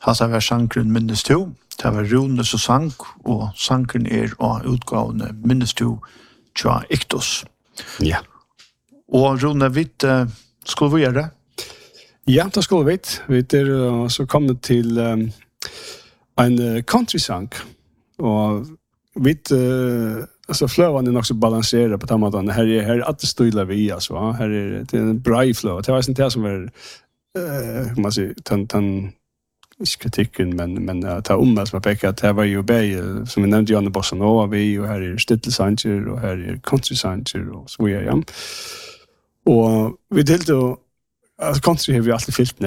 Hasa var sangren Minnes to. Det var Rune som sang, og sangren av utgavene Minnes to tja Iktos. Ja. Og Rune, skulle vi gjøre det? Ja, det skulle vi. Vi så kommet til en country-sang. Og vi alltså flövan är också balanserad på tamatan. Här är att det stolar vi alltså. Här är det en bra flow. Det var inte det som är man säger tan kritiken men ta som jag pekar att det var ju som vi nämnde Janne Bossa Nova vi och här är Stittle Sanger och här är Country Sanger och så vidare. Och vi delte alltså country har vi alltid fyllt